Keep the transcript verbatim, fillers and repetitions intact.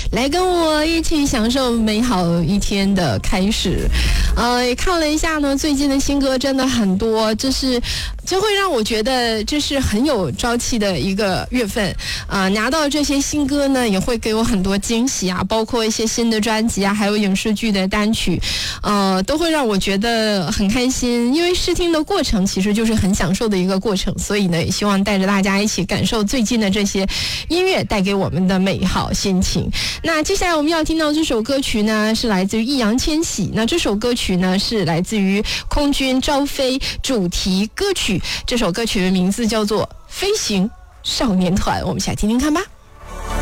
来跟我一起享受美好一天的开始。呃，也看了一下呢，最近的新歌真的很多，这是就会让我觉得这是很有朝气的一个月份啊、呃！拿到这些新歌呢，也会给我很多惊喜啊，包括一些新的专辑啊，还有影视剧的单曲，呃，都会让我觉得很开心。因为试听的过程其实就是很享受的一个过程，所以呢，也希望带着大家一起感受最近的这些音乐带给我们的美好心情。那接下来我们要听到这首歌曲呢，是来自于易烊千玺。那这首歌曲呢，是来自于空军招飞主题歌曲。这首歌曲的名字叫做《飞行少年团》，我们一起来听听看吧。